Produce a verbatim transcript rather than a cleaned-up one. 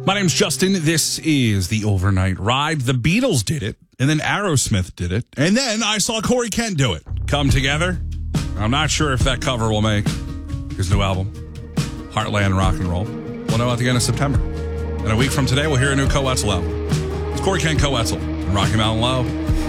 My name's Justin. This is the Overnight Ride. The Beatles did it, and then Aerosmith did it, and then I saw Corey Kent do it. Come together. I'm not sure if that cover will make his new album, Heartland Rock and Roll. We'll know at the end of September. And a week from today, we'll hear a new Coetzel album. It's Corey Kent Coetzel and Rocky Mountain Low.